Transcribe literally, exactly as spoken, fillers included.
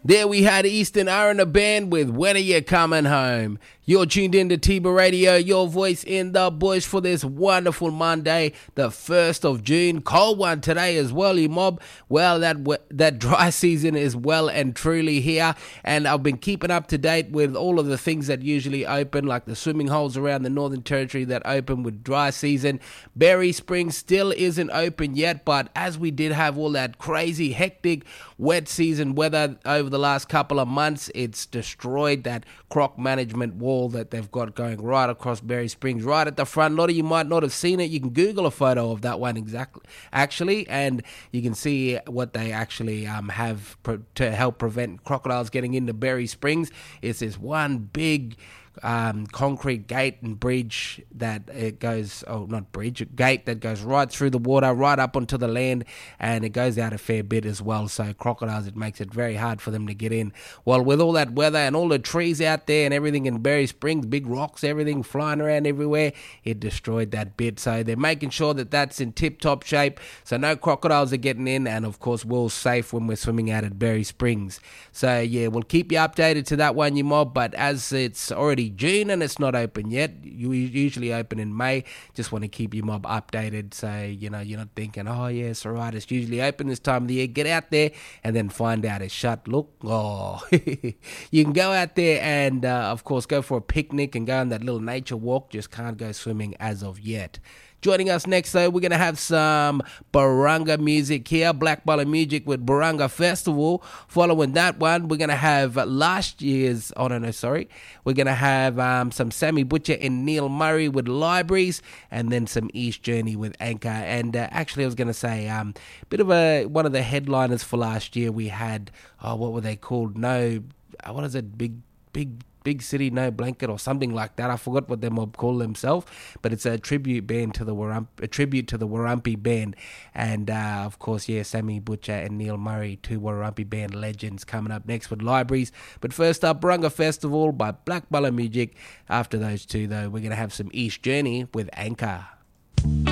There we had Eastern R and the band with When Are You Coming Home? You're tuned in to Tiba Radio, your voice in the bush for this wonderful Monday, the first of June. Cold one today as well, you mob. Well, that that dry season is well and truly here, and I've been keeping up to date with all of the things that usually open, like the swimming holes around the Northern Territory that open with dry season. Berry Springs still isn't open yet, but as we did have all that crazy, hectic, wet season weather over the last couple of months, it's destroyed that croc management wall that they've got going right across Berry Springs, right at the front. A lot of you might not have seen it. You can Google a photo of that one exactly, actually, and you can see what they actually um, have pro- to help prevent crocodiles getting into Berry Springs. It's this one big Um, concrete gate and bridge that it goes, oh, not bridge, gate that goes right through the water, right up onto the land, and it goes out a fair bit as well. So crocodiles, it makes it very hard for them to get in. Well, with all that weather and all the trees out there and everything in Berry Springs, big rocks, everything flying around everywhere, it destroyed that bit. So they're making sure that that's in tip-top shape, so no crocodiles are getting in, and of course we're all safe when we're swimming out at Berry Springs. So yeah, we'll keep you updated to that one, you mob, but as it's already June and it's not open yet, you usually open in May, just want to keep your mob updated, so you know you're not thinking, oh yeah, it's alright, it's usually open this time of the year. Get out there and then find out it's shut. Look, oh you can go out there and uh, of course go for a picnic and go on that little nature walk, just can't go swimming as of yet. Joining us next, though, we're going to have some Barunga music here, Black Bala Music with Barunga Festival. Following that one, we're going to have last year's, oh no, no, sorry, we're going to have um, some Sammy Butcher and Neil Murray with Libraries, and then some East Journey with Anchor. And uh, actually, I was going to say, um, a bit of a, one of the headliners for last year, we had, oh, what were they called? No, what is it, Big, Big... Big City No Blanket or something like that. I forgot what they mob call themselves, but it's a tribute band to the Warump, a tribute to the Warumpi band, and uh, of course, yeah, Sammy Butcher and Neil Murray, two Warumpi band legends, coming up next with Libraries. But first up, Barunga Festival by Black Bala Music. After those two, though, we're gonna have some East Journey with Anchor.